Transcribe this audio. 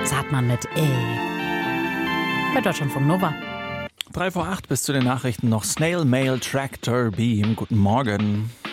Zartmann mit bei Deutschlandfunk Nova. 3 vor 8 bis zu den Nachrichten noch Snail Mail Tractor Beam. Guten Morgen.